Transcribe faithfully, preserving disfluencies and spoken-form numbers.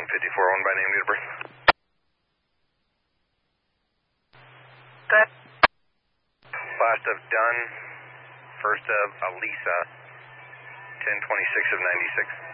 fifty-four, one by name, date of birth. Good. Last of Dunn, first of Alisa, ten twenty-six of ninety-six.